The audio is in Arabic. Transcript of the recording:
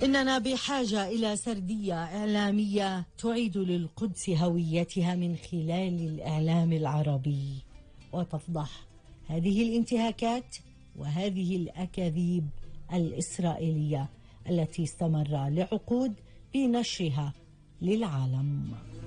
إننا بحاجة إلى سردية إعلامية تعيد للقدس هويتها من خلال الإعلام العربي، وتفضح هذه الانتهاكات وهذه الأكاذيب الإسرائيلية التي استمر لعقود بنشرها للعالم.